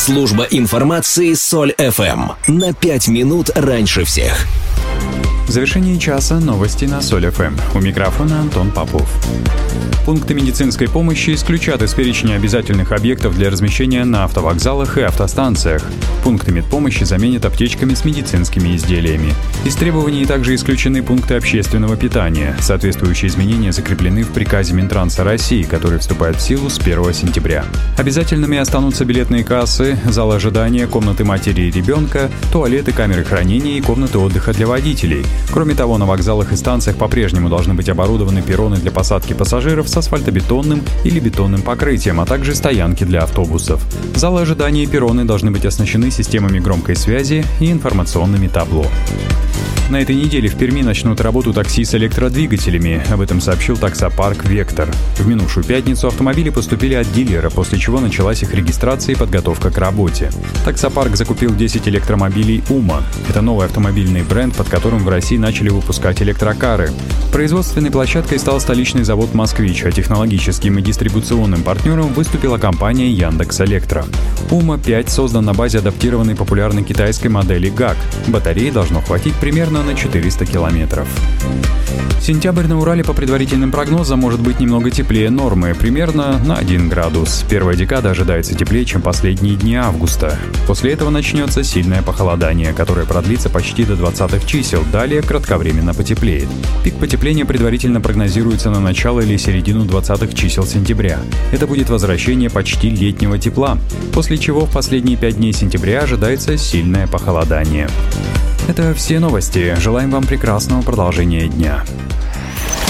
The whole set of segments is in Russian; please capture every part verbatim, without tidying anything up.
Служба информации Соль эф эм. На пять минут раньше всех. В завершении часа новости на Соль эф эм. У микрофона Антон Попов. Пункты медицинской помощи исключат из перечня обязательных объектов для размещения на автовокзалах и автостанциях. Пункты медпомощи заменят аптечками с медицинскими изделиями. Из требований также исключены пункты общественного питания. Соответствующие изменения закреплены в приказе Минтранса России, который вступает в силу с первого сентября. Обязательными останутся билетные кассы, залы ожидания, комнаты матери и ребенка, туалеты, камеры хранения и комнаты отдыха для водителей. Кроме того, на вокзалах и станциях по-прежнему должны быть оборудованы перроны для посадки пассажиров с асфальтобетонным или бетонным покрытием, а также стоянки для автобусов. Залы ожидания и перроны должны быть оснащены системами громкой связи и информационными табло. На этой неделе в Перми начнут работу такси с электродвигателями. Об этом сообщил таксопарк «Вектор». В минувшую пятницу автомобили поступили от дилера, после чего началась их регистрация и подготовка к работе. Таксопарк закупил десять электромобилей «Ума». Это новый автомобильный бренд, под которым в России начали выпускать электрокары. Производственной площадкой стал столичный завод «Москвич», а технологическим и дистрибуционным партнером выступила компания «Яндекс.Электро». «Ума пять» создан на базе адаптированной популярной китайской модели гак. Батареи должно хватить примерно на четыреста километров. Сентябрь на Урале по предварительным прогнозам может быть немного теплее нормы, примерно на один градус. Первая декада ожидается теплее, чем последние дни августа. После этого начнется сильное похолодание, которое продлится почти до двадцатых чисел, далее кратковременно потеплеет. Пик потепления предварительно прогнозируется на начало или середину двадцатых чисел сентября. Это будет возвращение почти летнего тепла, после чего в последние пять дней сентября ожидается сильное похолодание. Это все новости. Желаем вам прекрасного продолжения дня.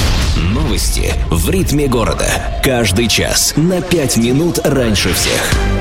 Новости в ритме города. Каждый час на пять минут раньше всех.